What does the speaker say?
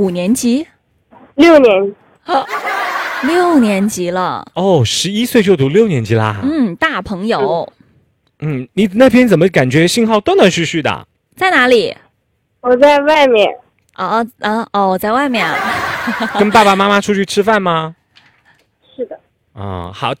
5年级 ？6年。 6年级了。 哦，11岁就读6年级啦。 大朋友。 你那边怎么感觉信号断断续续的？ 在哪里？ 我在外面。 我在外面啊。 跟爸爸妈妈出去吃饭吗？ 是的。 好，